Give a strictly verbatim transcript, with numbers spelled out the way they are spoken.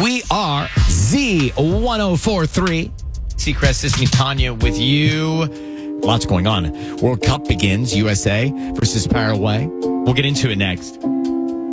We are Z ten forty-three. Seacrest, this is Tanya with you. Lots going on. World Cup begins. U S A versus Paraguay. We'll get into it next.